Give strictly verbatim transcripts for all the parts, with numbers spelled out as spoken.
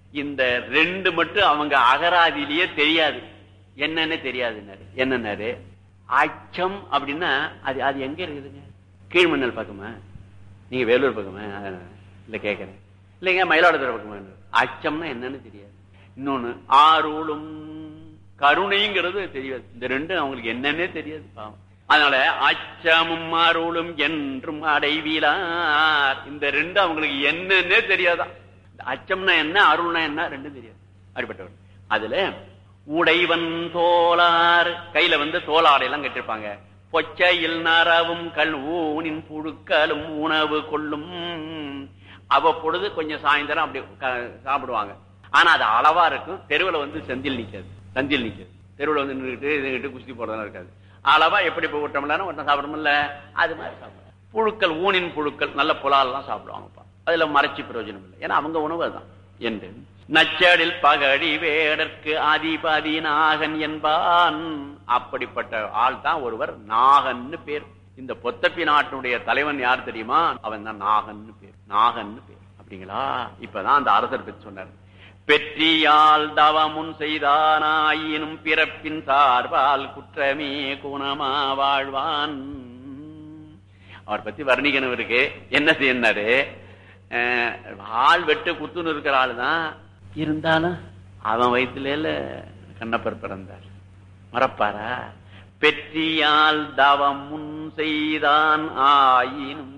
இந்த ரெண்டு மட்டும் அவங்க அகராதியிலேயே தெரியாது. என்னன்னு தெரியாது. என்னன்னாரு அச்சம் அப்படின்னா அது அது எங்க இருக்குதுங்க? கீழ்மண்ணல் பக்கமா, நீங்க வேலூர் பக்கமா இல்ல கேக்குறேன் இல்லைங்க, மயிலாடுதுறை பக்கமா. அச்சம்னா என்னன்னு தெரியாது. இன்னொன்னு ஆரோளும் கருணைங்கிறது தெரியாது. இந்த ரெண்டும் அவங்களுக்கு என்னன்னே தெரியாது பாவம். அதனால அச்சமும் அருளும் என்றும் அடைவீலார், இந்த ரெண்டு அவங்களுக்கு என்னன்னே தெரியாதான். அச்சம்னா என்ன, அருள்னா என்ன ரெண்டும் தெரியாது. அப்படிப்பட்டவர். அதுல உடைவன் தோளார், கையில வந்து தோளாடையெல்லாம் கட்டிருப்பாங்க. பொச்சையில் நரவும் கல் ஊனின் புழுக்களும் உணவு கொள்ளும். அவ்வப்பொழுது கொஞ்சம் சாயந்தரம் அப்படி சாப்பிடுவாங்க. ஆனா அது அளவா இருக்கும். தெருவில் வந்து செந்தில் நிக்காது, சந்தில் நிக்காது. தெருவில் வந்து நின்றுட்டு இதுகிட்டு குஸ்தி போறதெல்லாம் இருக்காது. அளவா எப்படி போய் விட்டோம்ல ஒருத்தன் சாப்பிடணும்ல, அது மாதிரி சாப்பிடுவாங்க. புழுக்கள், ஊனின் புழுக்கள், நல்ல புலால் எல்லாம் சாப்பிடுவாங்கப்பா. அதுல மறைச்சி பிரயோஜனம் இல்லை, ஏன்னா அவங்க உணவு அதுதான் என்று. நச்சடில் பகடி வேடற்கு அதிபதி நாகன் என்பான். அப்படிப்பட்ட ஆள் தான் ஒருவர் நாகன்னு பேர். இந்த பொத்தப்பி நாட்டுடைய தலைவன் யார் தெரியுமா? அவன் தான் நாகன்னு பேர். நாகன்னு பேர். அப்படிங்களா? இப்பதான் அந்த அரசர் பற்றி சொன்னார். பெற்றியால் தவமுன் செய்தானாயினும் பிறப்பின் சார்பால் குற்றமே குணமா வாழ்வான். அவர் பத்தி வர்ணிக்கணும் இருக்கு. என்ன செய்யறாரு? ஆள் வெட்டு குத்துன்னு இருக்கிற ஆளு தான். இருந்தாலும் அவன் வயிற்றுல கண்ணப்பர் பிறந்தார், மறப்பாரா? பெற்றியால் தவம் முன் செய்தான் ஆயினும்,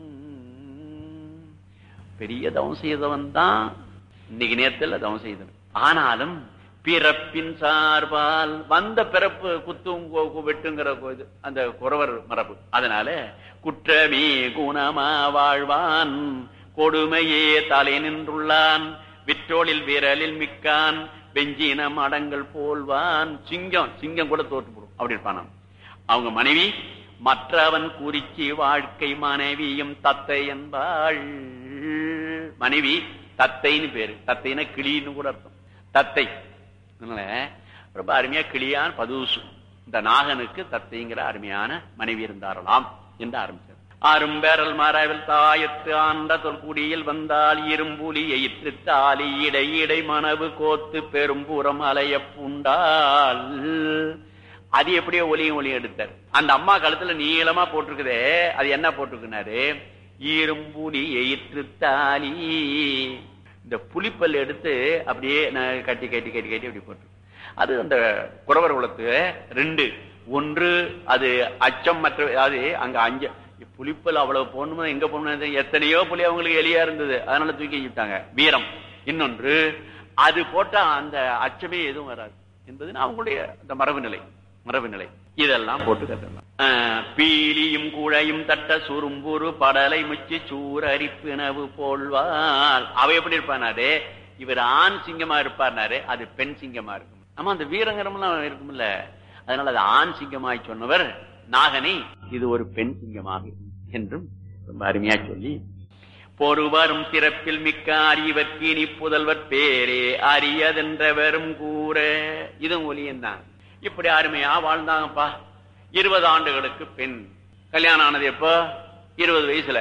பெரிய தவம் செய்தவன் தான் இன்னைக்கு நேரத்தில் தவம் செய்தவன். ஆனாலும் பிறப்பின் சார்பால் வந்த பிறப்பு குத்தும் வெட்டுங்கிற அந்த குறவர் மரபு. அதனால குற்றமே குணமா வாழ்வான், கொடுமையே தலை நின்றுள்ளான், விற்றோளில் விரலில் மிக்கான், வெஞ்சின மடங்கள் போல்வான். சிங்கம் சிங்கம் கூட தோற்று போடும் அப்படி இருப்பான். அவங்க மனைவி மற்றவன் குறிச்சி வாழ்க்கை மனைவியும் தத்தை என்பாள். மனைவி தத்தைன்னு பேரு. தத்தைன்னா கிளின்னு கூட அர்த்தம். தத்தை ரொம்ப அருமையா கிளியான் பதுசு. இந்த நாகனுக்கு தத்தைங்கிற அருமையான மனைவி இருந்தாரலாம் என்று ஆரம்பிச்சார். அரும்பெறல் மரவில் தாயத்து ஆண்ட தொல்குடியில் வந்தால் இரும்புலி எயிற்று தாலி இடை இடை மனவு கோத்து பெரும்புறம் அலைய பூண்டால். அது எப்படியோ ஒலியும் ஒலியும் எடுத்தார். அந்த அம்மா கழுத்துல நீளமா போட்டிருக்குதே, அது என்ன போட்டிருக்குனாரு? இரும்புலி எயிற்று தாலி. இந்த புலிப்பல் எடுத்து அப்படியே கட்டி கட்டி கட்டி கட்டி அப்படி போட்டு, அது அந்த குறவர் குலத்து ரெண்டு. ஒன்று அது அச்சம், மற்ற அது அங்க அஞ்ச புலிப்பல் அவ்வளவு போடணுமா, எங்க போடணும், எத்தனையோ புலி அவங்களுக்கு எளியா இருந்தது, அதனால தூக்கி வச்சுட்டாங்க வீரம். இன்னொன்று அது போட்டா அந்த அச்சமே எதுவும் வராது என்பது அவங்களுடைய அந்த மரபு நிலை. மரபு நிலை இதெல்லாம் போட்டு கட்டலாம். பீலியும் குழையும் தட்ட சுரும்புரு படலை முச்சி சூர் அரிப்பினவு போல்வாள். அவ எப்படி இருப்பானாரு? இவர் ஆண் சிங்கமா இருப்பார்னாரு, அது பெண் சிங்கமா இருக்கும். ஆமா, அந்த வீரங்கரம்லாம் இருக்கும்ல, அதனால அது ஆண் சிங்கமாய் சொன்னவர் நாகனை இது ஒரு பெண் சிங்கமாக என்றும் ரொம்ப அருமையா சொல்லி, பொறுவரும் சிறப்பில் மிக்க அறிவர்கினி புதல்வர் பேரே அரியதென்றவரும் கூற. இதுவும் ஒலியன் தான். இப்படி அருமையா வாழ்ந்தாங்கப்பா. இருபது ஆண்டுகளுக்கு பெண் கல்யாணம் ஆனது எப்போ? இருபது வயசுல.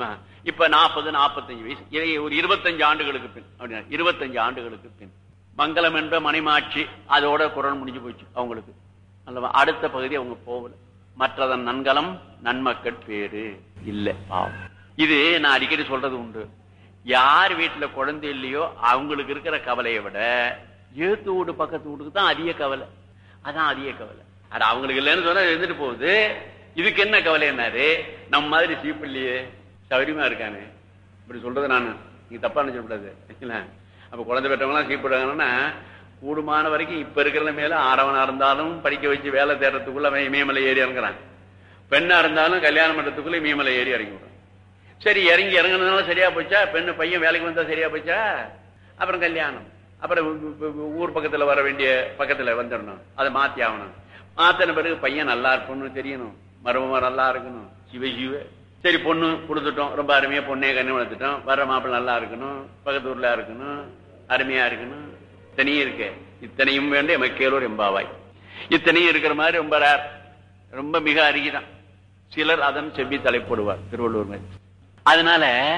இப்ப நாற்பது நாற்பத்தஞ்சு வயசு, ஒரு இருபத்தஞ்சு ஆண்டுகளுக்கு பின். அப்படின்னா இருபத்தஞ்சு ஆண்டுகளுக்கு பின் மங்களம் என்ற மணிமாட்சி, அதோட குரல் முடிஞ்சு போச்சு அவங்களுக்கு. அல்லவா? அடுத்த பகுதி அவங்க போகல. மற்றதன் நன்கலம் நன்மக்கள் பேரு இல்ல. பாவம். இது நான் அடிக்கடி சொல்றது உண்டு. யார் வீட்டுல குழந்தை இல்லையோ அவங்களுக்கு இருக்கிற கவலையை விட ஏத்து வீடு பக்கத்து வீட்டுக்கு தான் அதிக கவலை. அதான் அதிக கவலை. அது அவங்களுக்கு இல்லைன்னு சொன்னா இருந்துட்டு போகுது. இதுக்கு என்ன கவலை? என்னாரு நம்ம மாதிரி சீப்பிள்ளையே சௌரியமா இருக்கானு இப்படி சொல்றது. நான் நீங்க தப்பா நினைச்சக்கூடாது. அப்ப குழந்தை பெற்றவங்களாம் சீப்பிடுறாங்கன்னா, கூடுமான வரைக்கும் இப்ப இருக்கிற மேல ஆடவனா இருந்தாலும் படிக்க வச்சு வேலை தேடுறதுக்குள்ள அவன் இமயமலை ஏறி இறங்குறான். பெண்ணா இருந்தாலும் கல்யாணம் பண்றதுக்குள்ள இமயமலை ஏறி இறங்கி விடுறான். சரி, இறங்கி இறங்குனதுனால சரியா போச்சா? பெண்ணு பையன் வேலைக்கு வந்தா சரியா போச்சா? அப்புறம் கல்யாணம், அப்புறம் ஊர் பக்கத்துல வர வேண்டிய பக்கத்துல வந்துடணும், அதை மாத்தி ஆகணும். மாத்தின பிறகு பையன் நல்லா இருக்கணும்னு தெரியணும், மருமம் நல்லா இருக்கணும். சிவ சிவ. சரி, பொண்ணு கொடுத்துட்டோம், ரொம்ப அருமையா பொண்ணே கண்ணு வளர்த்துட்டோம். வர்ற மாப்பிள்ள நல்லா இருக்கணும், பக்கத்து ஊர்ல இருக்கணும், அருமையா இருக்கணும். இத்தனையும் இருக்கு. இத்தனையும் வேண்டிய எமக்கேலூர் எம்பாவாய். இத்தனையும் இருக்கிற மாதிரி ரொம்ப ரேர், ரொம்ப மிக அருகிதான். சிலர் அதன் செவ்வி தலைப்படுவார் திருவள்ளூர் மாதிரி. அதனால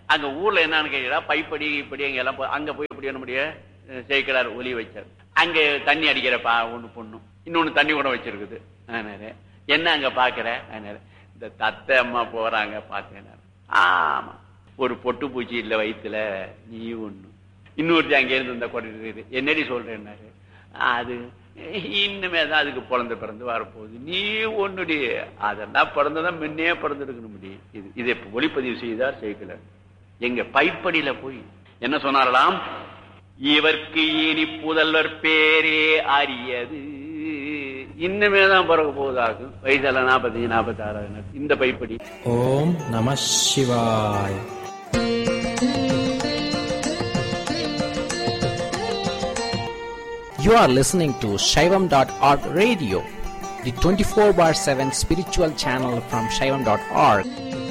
அங்க ஊர்ல என்னன்னு கேட்கிறா, பைப்படி இப்படி அங்க எல்லாம் அங்க போய் எப்படி என்ன முடிய சேர்க்கிறார் ஒலி வச்சார். அங்க தண்ணி அடிக்கிறப்பா ஒண்ணு பொண்ணு, இன்னொன்னு தண்ணி கூட வச்சிருக்குது. என்ன அங்க பாக்குற, இந்த தத்தை அம்மா போறாங்க பார்த்தேன். ஆமா, ஒரு பொட்டு பூச்சி இல்ல வயிற்றுல, நீ ஒண்ணு. இன்னொருத்தி அங்க இருந்து இந்த கொண்டு என்னடி சொல்றேன்னாரு, அது இன்னுமே தான் அதுக்கு பிறந்த பிறந்து வரப்போகுது, நீ ஒண்ணுடி, அதெல்லாம் பிறந்ததான் முன்னே பிறந்திருக்கணும் முடி. இது இதை ஒளிப்பதிவு செய்தார் சேர்க்கல. எங்க பைப்படியில போய் என்ன சொன்னாரலாம், இவர்க்கு இனி புதல்வர் பேரே அறியது, இன்னுமேதான் பிறகு போவதாகும், வயசெல்லாம் நாற்பத்தஞ்சு நாற்பத்தி ஆறாவது இந்த பைப்படி. ஓம் நம சிவாய். You are listening to Shaivam dot org radio, the twenty-four bar seven spiritual channel from Shaivam dot org.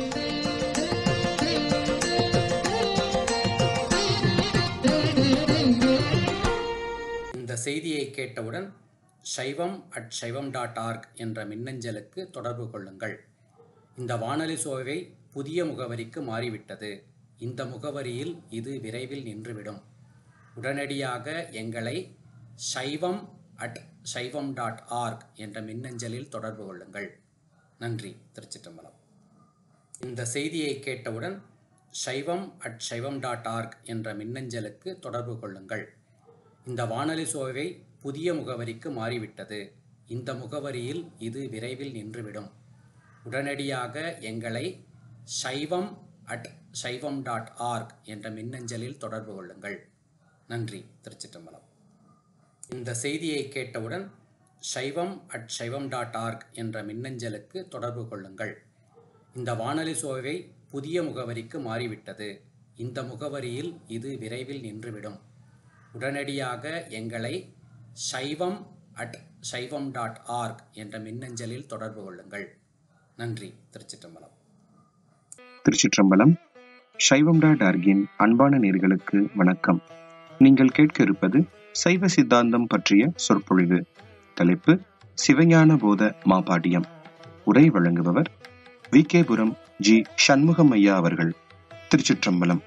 இந்த செய்தியை கேட்டவுடன் சைவம் அட் சைவம் டாட் ஆர்க் என்ற மின்னஞ்சலுக்கு தொடர்பு கொள்ளுங்கள். இந்த வானொலி சோவை புதிய முகவரிக்கு மாறிவிட்டது. இந்த முகவரியில் இது விரைவில் நின்றுவிடும். உடனடியாக எங்களை சைவம் அட் சைவம் டாட் ஆர்க் என்ற மின்னஞ்சலில் தொடர்பு கொள்ளுங்கள். நன்றி. திருச்சிற்றம்பலம். இந்த செய்தியை கேட்டவுடன் சைவம் அட் சைவம் டாட் ஆர்க் என்ற மின்னஞ்சலுக்கு தொடர்பு கொள்ளுங்கள். இந்த வானொலி சோவை புதிய முகவரிக்கு மாறிவிட்டது. இந்த முகவரியில் இது விரைவில் நின்றுவிடும். உடனடியாக எங்களை சைவம் அட் சைவம் டாட் ஆர்க் என்ற மின்னஞ்சலில் தொடர்பு கொள்ளுங்கள். நன்றி. திருச்சிற்றம்பலம். இந்த செய்தியை கேட்டவுடன் சைவம் அட் சைவம் டாட் ஆர்க் என்ற மின்னஞ்சலுக்கு தொடர்பு கொள்ளுங்கள். இந்த வானொலி சோவை புதிய முகவரிக்கு மாறிவிட்டது. இந்த முகவரியில் இது விரைவில் நின்றுவிடும். உடனடியாக எங்களை சைவம் அட் சைவம் டாட் ஆர்க் என்ற மின்னஞ்சலில் தொடர்பு கொள்ளுங்கள். நன்றி. திருச்சிற்றம்பலம். திருச்சிற்றம்பலம். சைவம் டாட் ஆர்கின் அன்பான நேயர்களுக்கு வணக்கம். நீங்கள் கேட்க இருப்பது சைவ சித்தாந்தம் பற்றிய சொற்பொழிவு. தலைப்பு சிவஞான போத மாபாடியம். உரை வழங்குபவர் வி கே புரம் ஜி சண்முகம் ஐயா அவர்கள். திருச்சிற்றம்பலம்.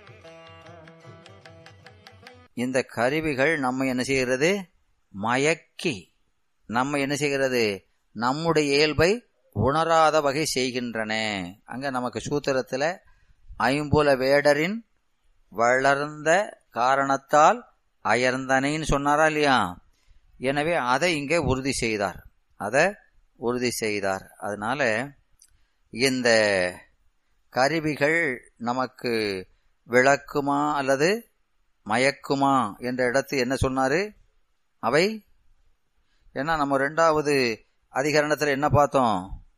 இந்த கருவிகள் நம்ம என்ன செய்கிறது, மயக்கி நம்ம என்ன செய்கிறது, நம்முடைய இயல்பை உணராத வகை செய்கின்றன. அங்க நமக்கு சூத்திரத்துல ஐம்புல வேடரின் வளர்ந்த காரணத்தால் அயர்ந்தனைன்னு சொன்னாரா இல்லையா? எனவே அதை இங்கே உறுதி செய்தார், அதை உறுதி செய்தார். அதனால இந்த கருவிகள் நமக்கு விளக்குமா அல்லது மயக்குமா என்ற இடத்து என்ன சொன்னாரு? அவை ஏன்னா நம்ம ரெண்டாவது அதிகரணத்தில் என்ன பார்த்தோம்?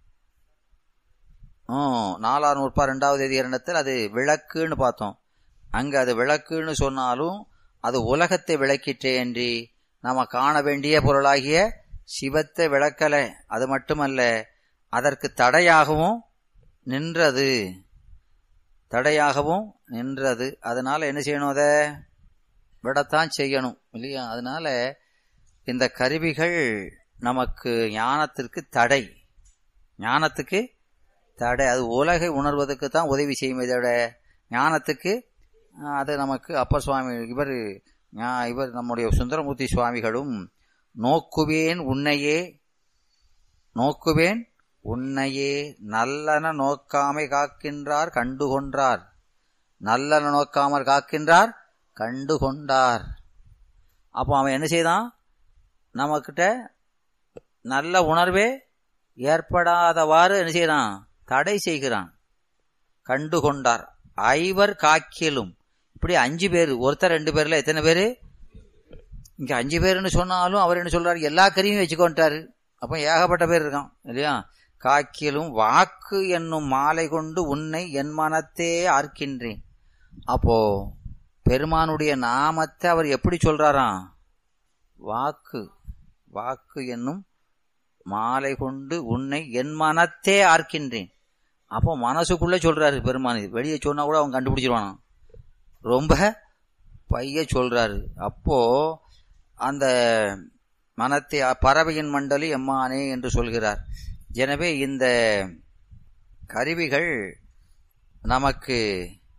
நாலாறு நூற்பா ரெண்டாவது அதிகரணத்தில் அது விளக்குன்னு பார்த்தோம். அங்க அது விளக்குன்னு சொன்னாலும் அது உலகத்தை விளக்கிற்றேன்றி நாம காண வேண்டிய பொருளாகிய சிவத்தை விளக்கல. அது மட்டுமல்ல, அதற்கு தடையாகவும் நின்றது, தடையாகவும் நின்றது. அதனால என்ன செய்யணும், அதை விடத்தான் செய்யணும் இல்லையா? அதனால இந்த கருவிகள் நமக்கு ஞானத்திற்கு தடை, ஞானத்துக்கு தடை. அது உலகை உணர்வதற்கு தான் உதவி செய்யும், இதோட ஞானத்துக்கு அது நமக்கு அப்பர் சுவாமி இவர் இவர் நம்முடைய சுந்தரமூர்த்தி சுவாமிகளும் நோக்குவேன் உன்னையே, நோக்குவேன் உன்னையே நல்லன நோக்காமை காக்கின்றார் கண்டுகொன்றார், நல்லன நோக்காமற் காக்கின்றார் கண்டுகொண்டார். அப்போ அவன் என்ன செய்தான், நம்மக்கிட்ட நல்ல உணர்வே ஏற்படாதவாறு என்ன செய்யறான், தடை செய்கிறான். கண்டுகொண்டார். ஐவர் காக்கிலும், இப்படி அஞ்சு பேர், ஒருத்தர் ரெண்டு பேர்ல எத்தனை பேரு? இங்க அஞ்சு பேருன்னு சொன்னாலும் அவர் என்ன சொல்றாரு, எல்லா கருவியும் வச்சுக்கொண்டாரு. அப்ப ஏகப்பட்ட பேர் இருக்கான் இல்லையா? காக்கிலும் வாக்கு என்னும் மாலை கொண்டு உன்னை என் மனத்தே ஆர்க்கின்றேன். அப்போ பெருமானுடைய நாமத்தை அவர் எப்படி சொல்றாராம்? வாக்கு, வாக்கு என்னும் மாலை கொண்டு உன்னை என் மனத்தே ஆர்க்கின்றேன். அப்போ மனசுக்குள்ளே சொல்றாரு பெருமான். வெளியே சொன்னா கூட அவன் கண்டுபிடிச்சிருவானா, ரொம்ப பைய சொல்றாரு. அப்போ அந்த மனத்தை பறவையின் மண்டலி எம்மானே என்று சொல்கிறார். எனவே இந்த கருவிகள் நமக்கு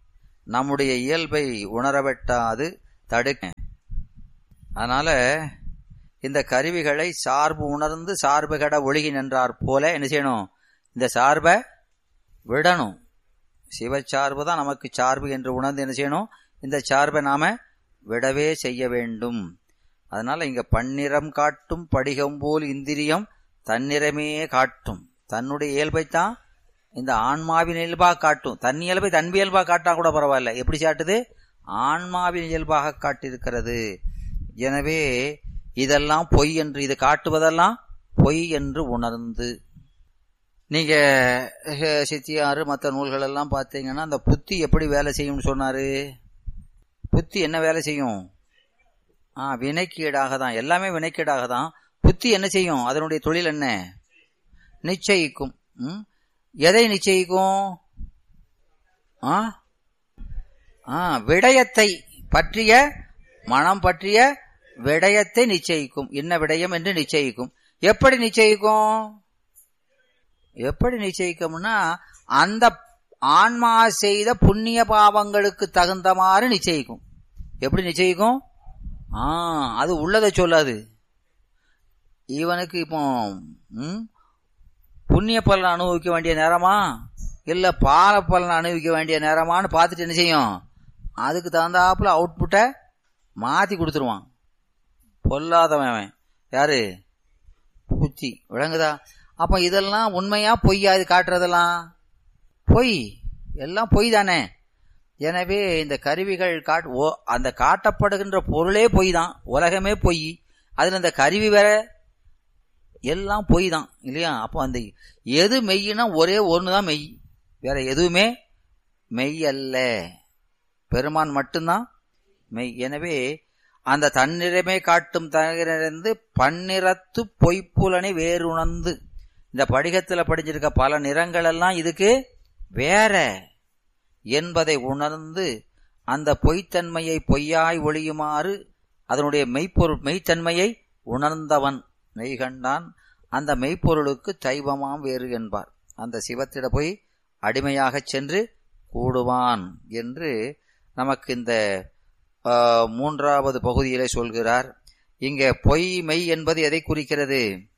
நம்முடைய இயல்பை உணரவெட்டாது தடுக்க. அதனால இந்த கருவிகளை சார்பு உணர்ந்து சார்பு கட ஒழுகி நின்றார் போல என்ன செய்யணும், இந்த சார்பை விடணும். சிவச்சார்பு தான் நமக்கு சார்பு என்று உணர்ந்து என்ன செய்யணும், இந்த சார்பை நாம விடவே செய்ய வேண்டும். அதனால இங்க பன்னிறம் காட்டும் படிகம் போல் இந்திரியம் தன்னிறமே காட்டும். தன்னுடைய இயல்பைத்தான் இந்த ஆன்மாவின் இயல்பாக காட்டும். தன் இயல்பை தன்பு இயல்பாக காட்டா கூட பரவாயில்ல. எப்படி காட்டுது? ஆன்மாவின் இயல்பாக காட்டியிருக்கிறது. எனவே இதெல்லாம் பொய் என்று, இது காட்டுவதெல்லாம் பொய் என்று உணர்ந்து, நீங்க சித்தியாறு மற்ற நூல்கள் எல்லாம் பார்த்தீங்கன்னா அந்த புத்தி எப்படி வேலை செய்யும்னு சொன்னாரு. புத்தி என்ன வேலை செய்யும்? ஆ வினைக்கீடாக தான், எல்லாமே வினைக்கீடாக தான். புத்தி என்ன செய்யும்? அதனுடைய தொழில் என்ன? நிச்சயிக்கும். ம் எதை நிச்சயிக்கும்? ஆ ஆ விடயத்தை பற்றிய, மனம் பற்றிய விடயத்தை நிச்சயிக்கும். என்ன விடயம் என்று நிச்சயிக்கும். எப்படி நிச்சயிக்கும்? எப்படி நிச்சயிக்கும்னா அந்த ஆன்மா செய்த புண்ணிய பாவங்களுக்கு தகுந்தமாறு நிச்சயிக்கும். எப்படி நிச்சயிக்கும்? ஆ அது உள்ளதை சொல்லாது. இவனுக்கு இப்போ ம் புண்ணிய பலனை அனுபவிக்க வேண்டிய நேரமா இல்ல பால பலனை அனுபவிக்க வேண்டிய நேரமான்னு பார்த்துட்டு என்ன செய்யும், அதுக்கு தகுந்தாப்புல அவுட்புட்டை மாத்தி கொடுத்துருவான். பொல்லாதவன் யாரு? புத்தி. விளங்குதா? அப்ப இதெல்லாம் உண்மையா பொய்யா? இது காட்டுறதெல்லாம் பொய், எல்லாம் பொய் தானே. எனவே இந்த கருவிகள் காட் ஓ அந்த காட்டப்படுகின்ற பொருளே பொய் தான், உலகமே பொய். அதுல இந்த கருவி வேற, எல்லாம் பொய் தான் இல்லையா? அப்போ அந்த எது மெய்னா ஒரே ஒண்ணுதான் மெய், வேற எதுவுமே மெய் அல்ல. பெருமான் மட்டும்தான் மெய். எனவே அந்த தன்னிறமே காட்டும் தனிறந்து பன்னிறத்து பொய்ப்புலனை வேறு உணர்ந்து, இந்த படிகத்துல படிஞ்சிருக்க பல நிறங்கள் எல்லாம் இதுக்கு வேற என்பதை உணர்ந்து அந்த பொய்த்தன்மையை பொய்யாய் ஒழியுமாறு அதனுடைய மெய்ப்பொருள் மெய்த்தன்மையை உணர்ந்தவன் மெய்கண்டான். அந்த மெய்ப்பொருளுக்கு தெய்வமாம் வேறு என்பார். அந்த சிவத்திட போய் அடிமையாகச் சென்று கூடுவான் என்று நமக்கு இந்த மூன்றாவது பகுதியிலே சொல்கிறார். இங்கே பொய் மெய் என்பது எதை குறிக்கிறது?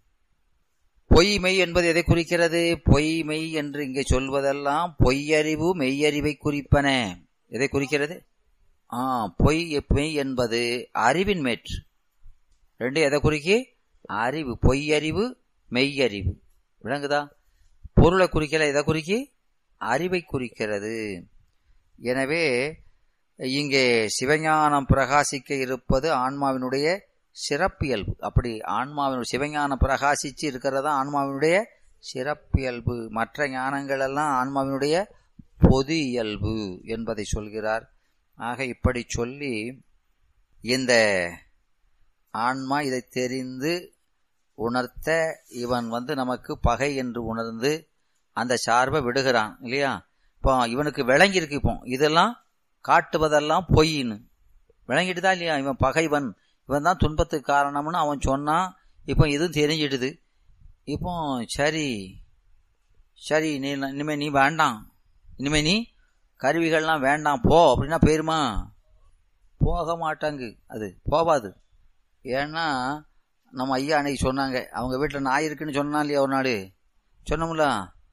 பொய் மெய் என்பது எதை குறிக்கிறது? பொய் மெய் என்று இங்கே சொல்வதெல்லாம் பொய்யறிவு மெய்யறிவை குறிப்பன. எதை குறிக்கிறது? ஆ பொய் மெய் என்பது அறிவின் மேற்று. ரெண்டு எதை குறிக்கி? அறிவு. பொய்யறிவு மெய்யறிவு. விளங்குதா? பொருளை குறிக்கல, எதை குறிக்கி? அறிவை குறிக்கிறது. எனவே இங்கே சிவஞானம் பிரகாசிக்க இருப்பது ஆன்மாவினுடைய சிறப்பியல்பு. அப்படி ஆன்மாவினுடைய சிவஞானம் பிரகாசிச்சு இருக்கிறதா ஆன்மாவினுடைய சிறப்பியல்பு. மற்ற ஞானங்கள் எல்லாம் ஆன்மாவினுடைய பொது இயல்பு என்பதை சொல்கிறார். ஆக இப்படி சொல்லி இந்த ஆன்மா இதை தெரிந்து உணர்த்த இவன் வந்து நமக்கு பகை என்று உணர்ந்து அந்த சார்பை விடுகிறான் இல்லையா? இப்போ இவனுக்கு விளங்கியிருக்கு, இப்போ இதெல்லாம் காட்டுவதெல்லாம் பொய்ன்னு விளங்கிட்டு தான் இல்லையா? இவன் பகைவன், இவன் தான் துன்பத்துக்கு காரணம்னு அவன் சொன்னான். இப்போ இதுவும் தெரிஞ்சிடுது. இப்போ சரி சரி நீ இனிமே நீ வேண்டாம், இனிமே நீ கருவிகள்லாம் வேண்டாம் போ அப்படின்னா போயிருமா? போக மாட்டாங்க, அது போவாது. ஏன்னா நம்ம ஐயா அன்னைக்கு சொன்னாங்க, அவங்க வீட்டில் நாய் இருக்குன்னு சொன்னா இல்லையா ஒரு நாள் சொன்னோம்ல,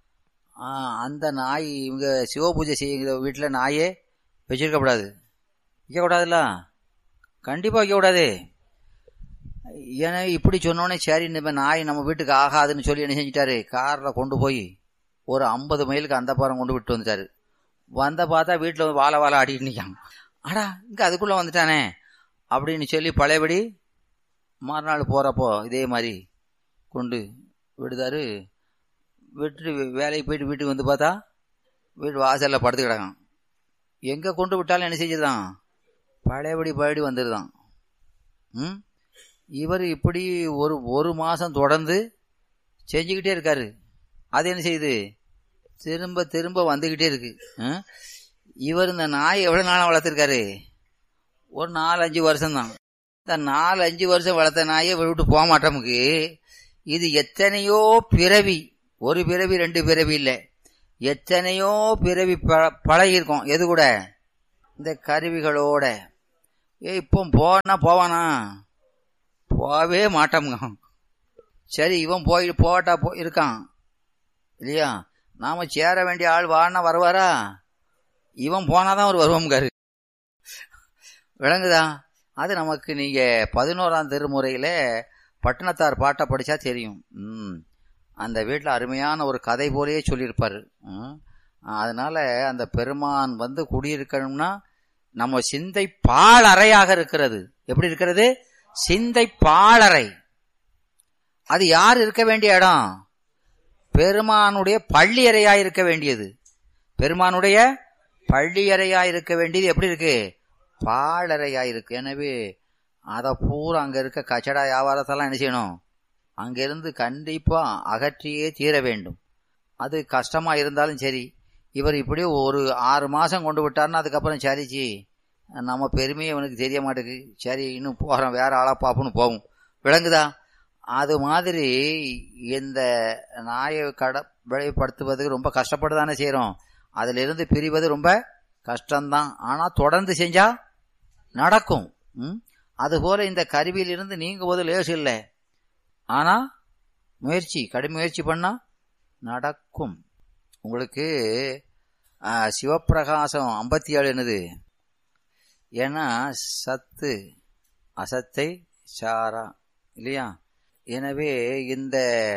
அந்த நாய் இவங்க சிவ பூஜை செய்யுங்கிற வீட்டில் நாயே வச்சிருக்கக்கூடாது. வைக்கக்கூடாதுல்ல, கண்டிப்பாக வைக்கக்கூடாது. ஏன்னா இப்படி சொன்னோடனே சரி இந்த நாய் நம்ம வீட்டுக்கு ஆகாதுன்னு சொல்லி என்ன செஞ்சிட்டாரு, காரில் கொண்டு போய் ஒரு ஐம்பது மைலுக்கு அந்த பாரம் கொண்டு விட்டு வந்துட்டாரு. வந்த பார்த்தா வீட்டில் வாழை வாழை ஆடிட்டு நிற்கான். ஆடா இங்கே அதுக்குள்ளே வந்துட்டானே அப்படின்னு சொல்லி பழையபடி மறுநாள் போகிறப்போ இதே மாதிரி கொண்டு விடுதாரு. விட்டு வேலைக்கு போயிட்டு வீட்டுக்கு வந்து பார்த்தா வீட்டு வாசலில் படுத்து கிடக்கான். எங்கே கொண்டு விட்டாலும் என்ன செஞ்சுதான் பழையபடி பழையபடி வந்துடுதான். ம் இவர் இப்படி ஒரு ஒரு மாதம் தொடர்ந்து செஞ்சுக்கிட்டே இருக்காரு. அது என்ன செய்யுது, திரும்ப திரும்ப வந்துக்கிட்டே இருக்கு. இவர் இந்த நாய் எவ்வளோ நாளாக வளர்த்துருக்காரு, ஒரு நாலு அஞ்சு வருஷம்தான். இந்த நாலு அஞ்சு வருஷம் வளர்த்த நாயை விட்டு போக மாட்டோமுக்கு. இது எத்தனையோ பிறவி, ஒரு பிறவி ரெண்டு பிறவி இல்லை, எத்தனையோ பிறவி ப பழகிருக்கோம். எது கூட? இந்த கருவிகளோட ஏ இப்போ போனா போவானா? போவே மாட்டோம்ங்க. சரி, இவன் போய் போட்டா போ இருக்கான் இல்லையா? நாம சேர வேண்டிய ஆள் வானா வருவாரா? இவன் போனாதான் ஒரு வருவோம்காரு. விளங்குதா? அது நமக்கு நீங்க பதினோராம் திருமுறையில பட்டினத்தார் பாட்டை படிச்சா தெரியும். ம் அந்த வீட்டில் அருமையான ஒரு கதை போலேயே சொல்லியிருப்பாரு. அதனால அந்த பெருமான் வந்து குடியிருக்கணும்னா நம்ம சிந்தை பாழறையாக இருக்கிறது. எப்படி இருக்கிறது? சிந்தை பாழறை. அது யார் இருக்க வேண்டிய இடம்? பெருமானுடைய பள்ளி அறையா இருக்க வேண்டியது. பெருமானுடைய பள்ளி அறையா இருக்க வேண்டியது எப்படி இருக்கு? பாழறையா இருக்கு. எனவே அதை பூரா அங்க இருக்க கச்சடா வியாபாரத்தெல்லாம் என்ன செய்யணும்? அங்கிருந்து கண்டிப்பா அகற்றியே தீர வேண்டும். அது கஷ்டமா இருந்தாலும் சரி. இவர் இப்படி ஒரு ஆறு மாசம் கொண்டு விட்டார்னா அதுக்கப்புறம் சரிச்சி நம்ம பெருமையை அவனுக்கு தெரிய மாட்டேங்குது, சரி இன்னும் போறோம் வேற ஆளா பாப்புன்னு போகும். விளங்குதா? அது மாதிரி இந்த நாயை கடைப்படுத்துவதுக்கு ரொம்ப கஷ்டப்பட்டு தானே செய்யறோம். அதுல இருந்து பிரிவது ரொம்ப கஷ்டம்தான். ஆனா தொடர்ந்து செஞ்சா நடக்கும். ம் அதுபோல இந்த கருவியிலிருந்து நீங்குவது லேசு இல்லை. ஆனா முயற்சி, கடும் முயற்சி பண்ணா நடக்கும். உங்களுக்கு சிவப்பிரகாசம் ஐம்பத்தி ஏழு என்னது? ஏன்னா சத்து அசத்தை சாரா இல்லையா? எனவே இந்த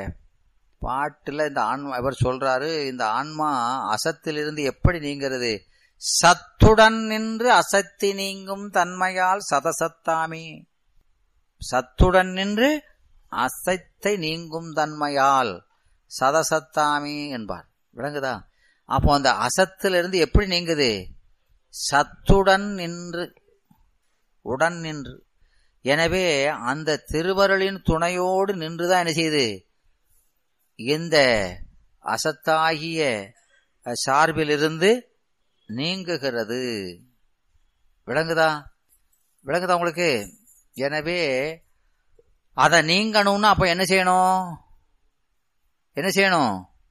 பாட்டுல இந்த ஆன்மா இவர் சொல்றாரு, இந்த ஆன்மா அசத்திலிருந்து எப்படி நீங்கிறது? சத்துடன் நின்று அசத்தி நீங்கும் தன்மையால் சதசத்தாமி. சத்துடன் நின்று அசத்தை நீங்கும் தன்மையால் சதசத்தாமி என்பார். விளங்குதா? அப்போ அந்த அசத்திலிருந்து எப்படி நீங்குது? சத்துடன் நின்று, உடன் நின்று. எனவே அந்த திருவருளின் துணையோடு நின்றுதான் என்ன செய்யுது? இந்த அசத்தாகிய சார்பிலிருந்து நீங்குகிறது. விளங்குதா? விளங்குதா உங்களுக்கு? எனவே அதை நீங்கணும்னா அப்ப என்ன செய்யணும்? என்ன செய்யணும்?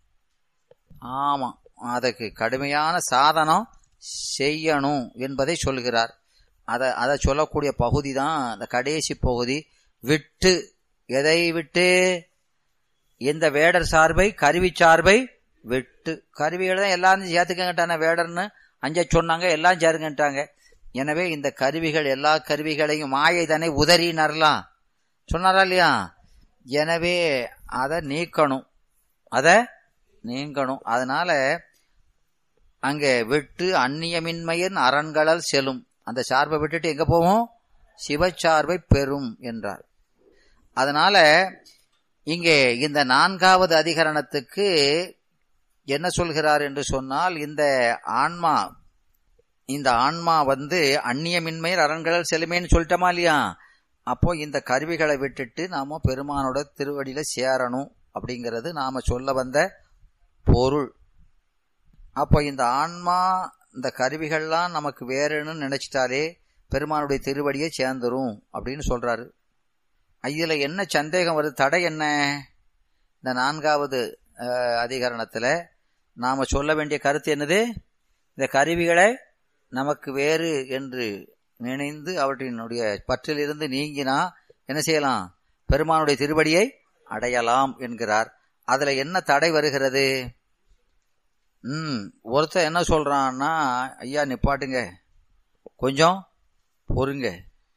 ஆமா, அதுக்கு கடுமையான சாதனம் செய்யணும் என்பதை சொல்கிறார். அதை அதை சொல்லக்கூடிய பகுதி தான் அந்த கடைசி பகுதி. விட்டு, எதை விட்டு? இந்த வேடர் சார்பை, கருவி சார்பை விட்டு. கருவிகளை தான் எல்லாரும் சேர்த்துக்கங்கிட்டான வேடர்னு அஞ்ச சொன்னாங்க, எல்லாம் சேருங்கட்டாங்க. எனவே இந்த கருவிகள், எல்லா கருவிகளையும் மாயை தானே உதறினர்லாம் சொன்னாரா இல்லையா? எனவே அதை நீக்கணும், அதை நீங்கணும். அதனால அங்கே விட்டு அந்நியமின்மையின் அரண்களல் செல்லும். அந்த சார்பை விட்டுட்டு எங்க போவோம்? சிவச்சார்பை பெறும் என்றார். அதனால இங்கே இந்த நான்காவது அதிகரணத்துக்கு என்ன சொல்கிறார் என்று சொன்னால், இந்த ஆன்மா இந்த ஆன்மா வந்து அந்நியமின்மையில் அரண்களல் செல்லுமேன்னு சொல்லிட்டோமா இல்லையா? அப்போ இந்த கருவிகளை விட்டுட்டு நாம பெருமானோட திருவடியில சேரணும் அப்படிங்கிறது நாம சொல்ல வந்த பொருள். அப்போ இந்த ஆன்மா இந்த கருவிகள்லாம் நமக்கு வேறுன்னு நினைச்சிட்டாலே பெருமானுடைய திருவடியை சேர்ந்துரும் அப்படின்னு சொல்றாரு. இதுல என்ன சந்தேகம் வருது? தடை என்ன? இந்த நான்காவது அதிகரணத்துல நாம சொல்ல வேண்டிய கருத்து என்னது? இந்த கருவிகளை நமக்கு வேறு என்று நினைந்து அவற்றினுடைய பற்றிலிருந்து நீங்கினா என்ன செய்யலாம்? பெருமானுடைய திருவடியை அடையலாம் என்கிறார். அதுல என்ன தடை வருகிறது? ம் ஒருத்தர் என்ன சொல்றான்னா, ஐயா நிப்பாட்டுங்க, கொஞ்சம் பொறுங்க,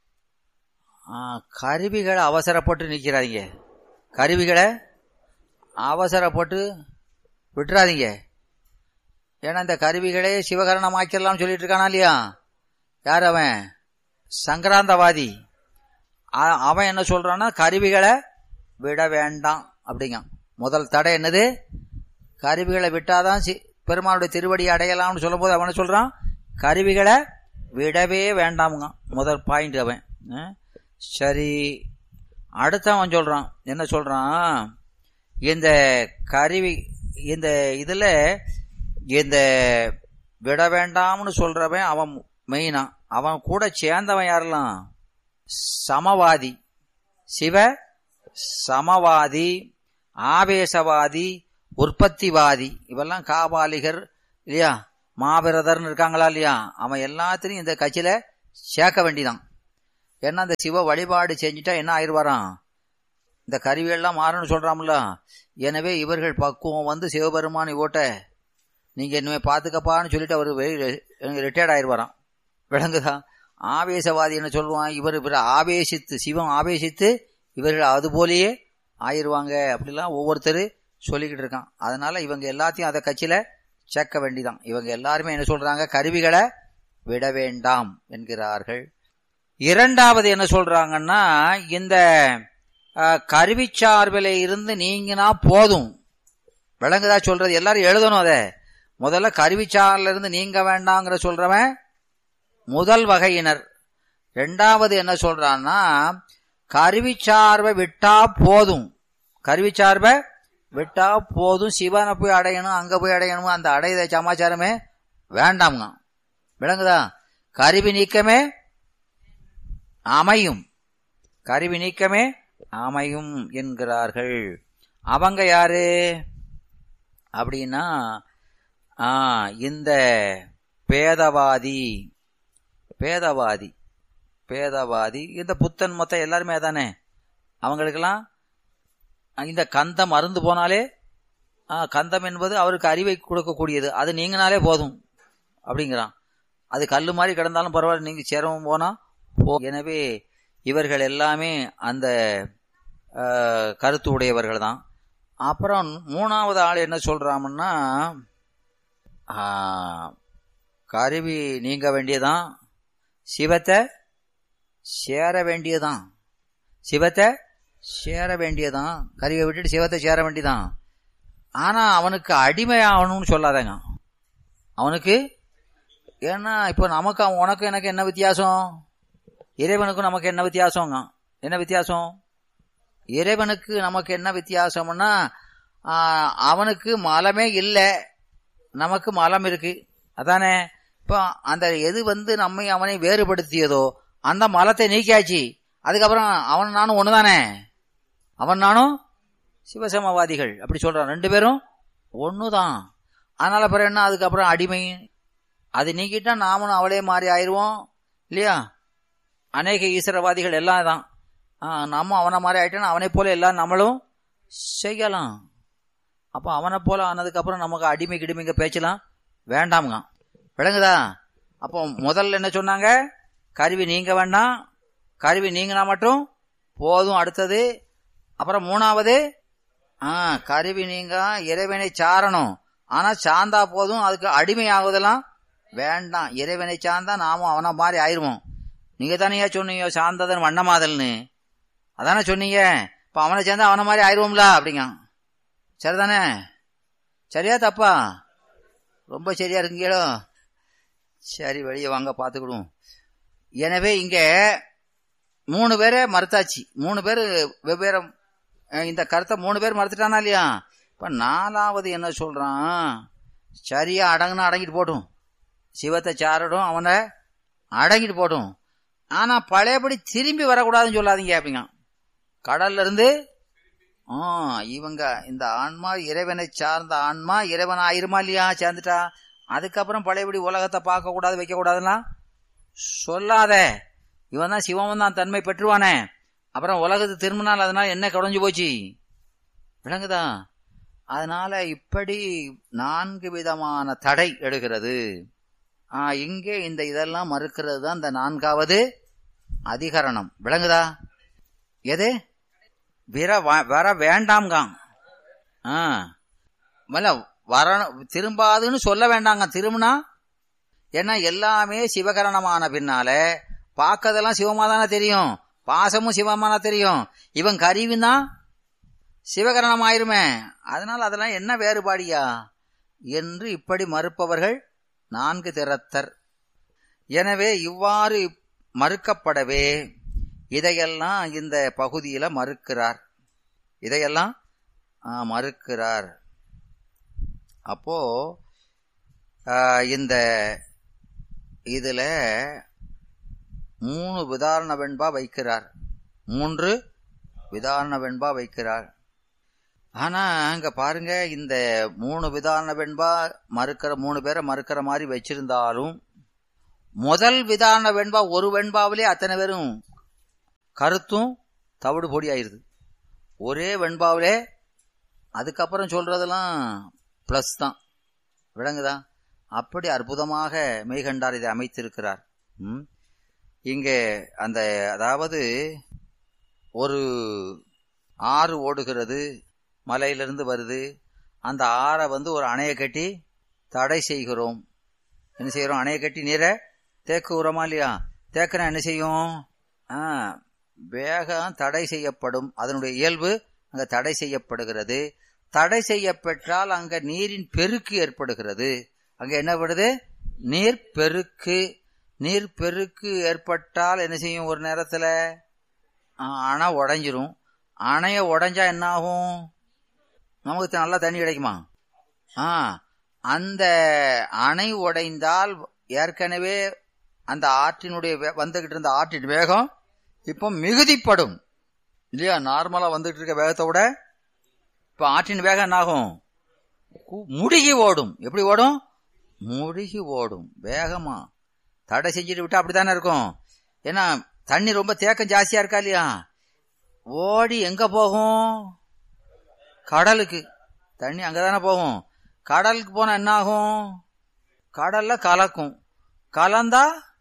கருவிகளை அவசரப்பட்டு நிற்கிறாதீங்க, கருவிகளை அவசரப்பட்டு விட்டுறாதீங்க. ஏன்னா இந்த கருவிகளே சிவகரணமாக்கிடலாம் சொல்லிட்டு இருக்கானா இல்லையா? யார் அவன்? சங்கராந்தவாதி. அவன் என்ன சொல்றான்னா கருவிகளை விட வேண்டாம் அப்படிங்க. முதல் தடை என்னது? கருவிகளை விட்டாதான் பெருமானுடைய திருவடியை அடையலாம்னு சொல்லும் போது அவனை சொல்றான் கருவிகளை விடவே வேண்டாமுங்க. முதல் பாயிண்ட் அவன். சரி, அடுத்த அவன் சொல்றான் என்ன சொல்றான்? இந்த கருவி இந்த இதுல இந்த விட வேண்டாம்னு சொல்றவன் அவன் மெயினா. அவன் கூட சேர்ந்தவன் யாரெல்லாம்? சமவாதி, சிவ சமவாதி, ஆவேசவாதி, உற்பத்திவாதி, இவெல்லாம் காபாலிகர் இல்லையா? மாபிரதர்னு இருக்காங்களா இல்லையா, அவன் எல்லாத்திலையும் இந்த கட்சியில சேர்க்க வேண்டிதான். ஏன்னா இந்த சிவ வழிபாடு செஞ்சுட்டா என்ன ஆயிடுவாராம், இந்த கருவியெல்லாம் மாறணும்னு சொல்றாம்ல. எனவே இவர்கள் பக்குவம் வந்து சிவபெருமான் ஓட்ட நீங்க இனிமே பாத்துக்கப்பான்னு சொல்லிட்டு அவரு ரிட்டையர்ட் ஆயிடுவாராம். விளங்குதா? ஆவேசவாதி என்ன சொல்லுவான், இவர் இவர் ஆவேசித்து சிவம் ஆவேசித்து இவர்கள் அது போலயே ஆயிடுவாங்க அப்படிலாம் ஒவ்வொருத்தர் சொல்லிக்கிட்டு இருக்கான். அதனால இவங்க எல்லாத்தையும் அதை கட்சியில சேர்க்க வேண்டிதான். இவங்க எல்லாருமே என்ன சொல்றாங்க, கருவிகளை விட வேண்டாம் என்கிறார்கள். இரண்டாவது என்ன சொல்றாங்கன்னா, இந்த கருவி சார்பில இருந்து நீங்கினா போதும். விளங்குதா சொல்றது? எல்லாரும் எழுதணும். அத முதல்ல கருவி சார்பில இருந்து நீங்க வேண்டாங்கிற சொல்றவன் முதல் வகையினர். ரெண்டாவது என்ன சொல்றான்னா, கருவி சார்பை விட்டா போதும், கருவி சார்பை விட்டா போதும், சிவனை போய் அடையணும் அங்க போய் அடையணும் அந்த அடையத சமாச்சாரமே வேண்டாம்ங்க. விளங்குதா? கருவி நீக்கமே அமையும், கருவி நீக்கமே அமையும் என்கிறார்கள். அவங்க யாரு அப்படின்னா, இந்த பேதவாதி பேதவாதி பேதவாதி இந்த புத்தன் மொத்தம் எல்லாருமே தானே. அவங்களுக்கெல்லாம் இந்த கந்தம் மறந்து போனாலே, கந்தம் என்பது அவருக்கு அறிவை கொடுக்கக்கூடியது, அது நீங்கினாலே போதும் அப்படிங்கிறான். அது கல்லு மாதிரி கிடந்தாலும் பரவாயில்ல, நீங்க சேரவும் போனா போ. எனவே இவர்கள் எல்லாமே அந்த கருத்து உடையவர்கள் தான். அப்புறம் மூணாவது ஆள் என்ன சொல்றாங்கன்னா, கருவி நீங்க வேண்டியதான், சிவத்தை சேர வேண்டியதான், சிவத்தை சேர வேண்டியதான், கருவியை விட்டுட்டு சிவத்தை சேர வேண்டியதான். ஆனா அவனுக்கு அடிமை ஆகணும்னு சொல்லாதங்க அவனுக்கு. ஏன்னா இப்ப நமக்கு உனக்கு எனக்கு என்ன வித்தியாசம், இறைவனுக்கும் நமக்கு என்ன வித்தியாசம், என்ன வித்தியாசம்? இறைவனுக்கு நமக்கு என்ன வித்தியாசம்னா, அவனுக்கு மலமே இல்லை, நமக்கு மலம் இருக்கு, அதானே. இப்ப அந்த எது வந்து நம்மை அவனை வேறுபடுத்தியதோ அந்த மலத்தை நீக்கியாச்சு. அதுக்கப்புறம் அவன் நானும் ஒண்ணுதானே, அவன் நானும் சிவசமவாதிகள் அப்படி சொல்றான், ரெண்டு பேரும் ஒண்ணுதான். அதனால பிறகு என்ன, அதுக்கப்புறம் அடிமை அது நீக்கிட்டா நாமளும் அவளே மாறி ஆயிடுவோம் இல்லையா. அநேக ஈஸ்வரவாதிகள் எல்லாம் தான், நம்ம அவனை மாதிரி ஆயிட்டோன்னா அவனை போல எல்லாம் நம்மளும் செய்யலாம். அப்போ அவனை போல ஆனதுக்கு அப்புறம் நமக்கு அடிமை கிடிமைங்க பேச்சலாம் வேண்டாமுங்க. விளங்குதா? அப்போ முதல்ல என்ன சொன்னாங்க, கருவி நீங்க வேண்டாம், கருவி நீங்கினா மட்டும் போதும். அடுத்தது அப்புறம் மூணாவது, ஆஹ் கருவி நீங்க இறைவனை சாரணும், ஆனா சார்ந்தா போதும், அதுக்கு அடிமை ஆகுதெல்லாம் வேண்டாம். இறைவனை சார்ந்தா நாமும் அவனை மாதிரி ஆயிருவோம். நீங்க தானே சொன்னீங்க சார்ந்ததன் வண்ணமாதல்னு, அதானே சொன்னீங்க. இப்ப அவனை சேர்ந்தா அவனை மாதிரி ஆயிருவோம்ல அப்படிங்க. சரிதானே? சரியா தப்பா? ரொம்ப சரியா இருக்கீங்களோ? சரி, வெளியே வாங்க பாத்துக்கிடுவோம். எனவே இங்க மூணு பேரை மறுத்தாச்சு, மூணு பேர் வெவ்வேறு இந்த கருத்தை மூணு பேர் மறுத்துட்டானா இல்லையா. இப்ப நாலாவது என்ன சொல்றான், சரியா அடங்குனா அடங்கிட்டு போட்டும், சிவத்தை சாரடும் அவனை அடங்கிட்டு போட்டும், ஆனா பழையபடி திரும்பி வரக்கூடாதுன்னு சொல்லாதீங்க அப்படிங்க. கடல்ல இருந்து ஆஹ் இவங்க இந்த ஆன்மா இறைவனை சார்ந்த ஆன்மா இறைவன் ஆயிருமா இல்லையா, சேர்ந்துட்டா அதுக்கப்புறம் பழையபடி உலகத்தை பார்க்க கூடாது வைக்க கூடாதுன்னா சொல்லாத. இவன் தான் சிவன் தான் தன்மை பெற்றுவானே, அப்புறம் உலகத்து திரும்பினால் அதனால என்ன குறைஞ்சு போச்சு. விளங்குதா? அதனால இப்படி நான்கு விதமான தடை எடுக்கிறது. ஆஹ் இங்கே இந்த இதெல்லாம் மறுக்கிறது தான் இந்த நான்காவது அதிகரணம். விளங்குதா? எது விர வர வேண்டாம்ங்க, வர திரும்பாதுன்னு சொல்ல வேண்டாங்க. திரும்பினா ஏன்னா எல்லாமே சிவகரணமான பின்னால பார்க்கறதெல்லாம் சிவமா தானே தெரியும், பாசமும் சிவமானா தெரியும். இவன் கருவினா சிவகரணம் ஆயிருமே, அதனால அதெல்லாம் என்ன வேறுபாடியா என்று இப்படி மறுப்பவர்கள் நான்கு திறத்தர். எனவே இவ்வாறு மறுக்கப்படவே இதையெல்லாம் இந்த பகுதியில மறுக்கிறார், இதையெல்லாம் மறுக்கிறார். அப்போ இந்த இதுல மூணு விதாரண வெண்பா வைக்கிறார், மூன்று விதாரண வெண்பா வைக்கிறார். ஆனா அங்க பாருங்க, இந்த மூணு விதான வெண்பா மறுக்கிற மூணு பேரை மறுக்கிற மாதிரி வச்சிருந்தாலும் முதல் விதான வெண்பா ஒரு வெண்பாவிலே அத்தனை பேரும் கருத்தும் தவிடு பொடி ஆயிருது. ஒரே வெண்பாவிலே அதுக்கப்புறம் சொல்றதெல்லாம் பிளஸ் தான். விளங்குதா? அப்படி அற்புதமாக மெய்கண்டார் இதை அமைத்திருக்கிறார். ம் இங்கே அந்த அதாவது ஒரு ஆறு ஓடுகிறது, மலையிலிருந்து வருது. அந்த ஆறை வந்து ஒரு அணையை கட்டி தடை செய்கிறோம். என்ன செய்யறோம்? அணையை கட்டி நீரை தேக்க உரமா இல்லையா? தேக்கினா என்ன செய்யும்? ஆ வேகம் தடை செய்யப்படும். அதனுடைய இயல்பு அங்க தடை செய்யப்படுகிறது. தடை செய்யப்பெற்றால் அங்க நீரின் பெருக்கு ஏற்படுகிறது. அங்க என்ன படுது? நீர் பெருக்கு. நீர் பெருக்கு ஏற்பட்டால் என்ன செய்யும்? ஒரு நேரத்துல அணை உடைஞ்சிரும். அணைய உடைஞ்சா என்ன ஆகும்? நமக்கு நல்லா தண்ணி கிடைக்குமா? ஆ அந்த அணை உடைந்தால் ஏற்கனவே அந்த ஆற்றினுடைய வந்துகிட்டு இருந்த ஆற்றின் வேகம் இப்போ மிகுதிப்படும் இல்லையா? நார்மலா வந்துகிட்டு இருக்க வேகத்தை விட இப்ப ஆற்றின் வேகம் என்ன ஆகும்? முடுகி ஓடும். எப்படி ஓடும்? முடுகி ஓடும். வேகமா தடை செஞ்சுட்டு விட்டா அப்படித்தானே இருக்கும். ஏன்னா தண்ணி ரொம்ப தேக்கம் ஜாஸ்தியா இருக்கா இல்லையா? ஓடி எங்க போகும்? கடலுக்கு. தண்ணி அங்கதானே போகும். கடலுக்கு போனா என்ன ஆகும்? கடல்ல கலக்கும். கலந்தா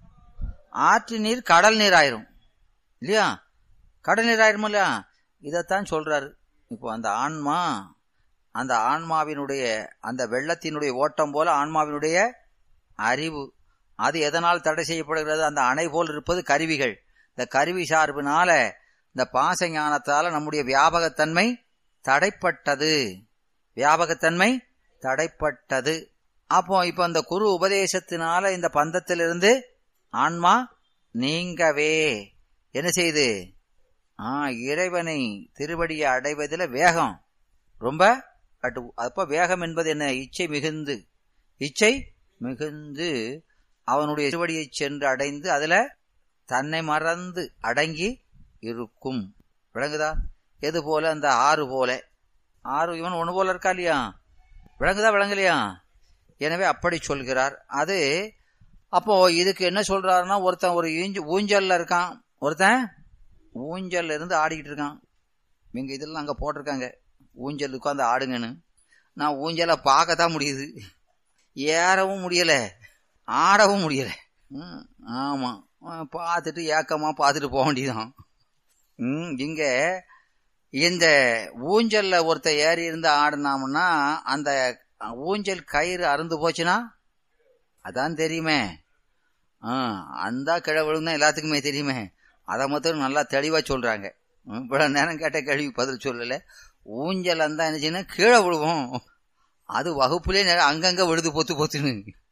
ஆற்று நீர் கடல் நீர் ஆயிரும் இல்லையா? கடல் நீர் ஆயிரும் இல்லையா? இதத்தான் சொல்றாரு. இப்போ அந்த ஆன்மா, அந்த ஆன்மாவினுடைய அந்த வெள்ளத்தினுடைய ஓட்டம் போல ஆன்மாவினுடைய அறிவு, அது எதனால் தடை செய்யப்படுகிறது? அந்த அணை போல் இருப்பது கருவிகள். இந்த கருவி சார்பினால, இந்த பாச ஞானத்தால நம்முடைய வியாபகத்தன்மை தடைப்பட்டது. வியாபகத்தன்மை தடைப்பட்டது. அப்போ இப்ப அந்த குரு உபதேசத்தினால இந்த பந்தத்திலிருந்து ஆன்மா நீங்கவே என்ன செய்து ஆ இறைவனை திருவடியை அடைவதில் வேகம் ரொம்ப. அப்ப வேகம் என்பது என்ன? இச்சை மிகுந்து, இச்சை மிகுந்து அவனுடைய திருவடியை சென்று அடைந்து அதுல தன்னை மறந்து அடங்கி இருக்கும். விளங்குதா? எது போல? அந்த ஆறு போல. ஆறு இவன் ஒண்ணு போல இருக்கா இல்லையா? விளங்குதா? விளங்கலையா? எனவே அப்படி சொல்கிறார். அது அப்போ இதுக்கு என்ன சொல்றாருன்னா, ஒருத்தன் ஒரு ஊஞ்சல்ல இருக்கான், ஒருத்தன் ஊஞ்சல்ல இருந்து ஆடிக்கிட்டு இருக்கான். இங்க இதெல்லாம் அங்க போட்டிருக்காங்க ஊஞ்சல் உட்காந்து ஆடுங்கன்னு. நான் ஊஞ்சலை பார்க்கத்தான் முடியுது, ஏறவும் முடியல, ஆடவும் முடியல. ஆமா, பார்த்துட்டு ஏக்கமா பார்த்துட்டு போக வேண்டியதான். உம் இங்க இந்த ஊஞ்சல்ல ஒருத்த ஏறி இருந்து ஆடினாம்னா அந்த ஊஞ்சல் கயிறு அறுந்து போச்சுன்னா அதான் தெரியுமே. ஆஹ் அந்த கிழவழும் தான் எல்லாத்துக்குமே தெரியுமே. அதை மட்டும் நல்லா தெளிவா சொல்றாங்க. இவ்வளவு நேரம் கேட்ட கேள்வி பதில் சொல்லல. ஊஞ்சல் அந்த என்ன கீழே விழுவோம், அது வகுப்புலே அங்கங்க விழுது பொத்து பொத்துன்னு.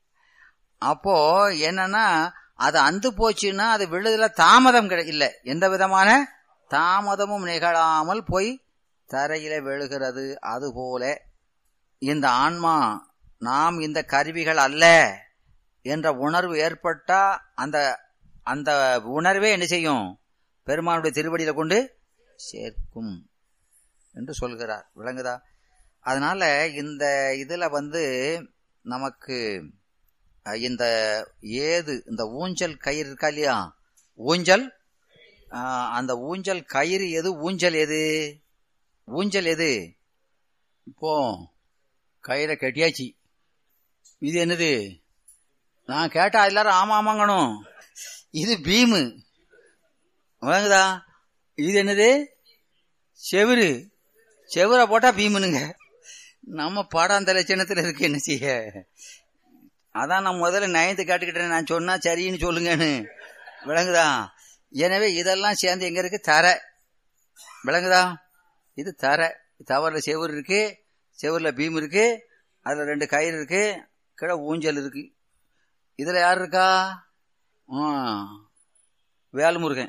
அப்போ என்னன்னா அது அந்து போச்சுன்னா அது விழுதுல தாமதம் கிடை இல்ல, எந்த விதமான தாமதமும் நிகழாமல் போய் தரையில விழுகிறது. அதுபோல இந்த ஆன்மா நாம் இந்த கருவிகள் அல்ல என்ற உணர்வு ஏற்பட்டா அந்த அந்த உணர்வே என்ன செய்யும்? பெருமானுடைய திருவடியில கொண்டு சேர்க்கும் என்று சொல்கிறார். விளங்குதா? அதனால இந்த இதுல வந்து நமக்கு இந்த ஏது இந்த ஊஞ்சல் கயிறு இருக்கா இல்லையா? ஊஞ்சல், அந்த ஊஞ்சல் கயிறு எது? ஊஞ்சல் எது? ஊஞ்சல் எது? இப்போ கயிறை கட்டியாச்சு. இது என்னது? நான் கேட்டா எல்லாரும் ஆமா ஆமாங்கணும். இது பீமு. விளங்குதா? இது என்னது? செவுரு. செவுரை போட்டா பீமுனுங்க. நம்ம பாடம் அந்த லட்சணத்துல இருக்கு. என்ன செய்ய? அதான் நான் முதல்ல நயந்து கேட்டுக்கிட்டேன். நான் சொன்னா சரின்னு சொல்லுங்கன்னு. விளங்குதா? எனவே இதெல்லாம் சேர்ந்து எங்க இருக்கு? தரை. விளங்குதா? இது தரை. தவறுல செவுரு இருக்கு, செவுருல பீம் இருக்கு, அதுல ரெண்டு கயிறு இருக்கு, கீழே ஊஞ்சல் இருக்கு. இதுல யார் இருக்கா? வேல்முருகன்.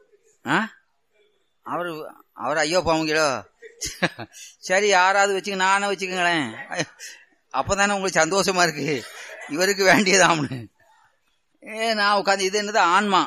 அவரு அவர் ஐயோ பாவங்களோ. சரி, யாராவது வச்சுக்க, நானே வச்சுக்கங்களேன். அப்பதானே உங்களுக்கு சந்தோஷமா இருக்கு. இவருக்கு வேண்டியதாம்னு ஏ நான் உட்காந்து. இது என்னது? ஆன்மா.